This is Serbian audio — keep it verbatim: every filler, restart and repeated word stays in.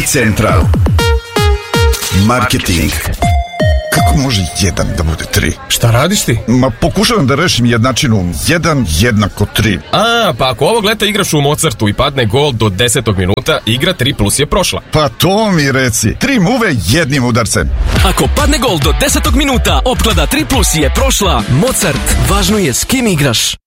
Central. Marketing. Kako može jedan da bude tri? Šta radiš ti? Ma pokušavam da rešim jednačinu. Jedan jednako tri. A, pa ako ovog leta igraš u Mozartu i padne gol do desetog minuta, igra tri plus je prošla. Pa to mi reci. Tri muve jednim udarcem. Ako padne gol do desetog minuta, opklada tri plus je prošla. Mozart, važno je s kim igraš.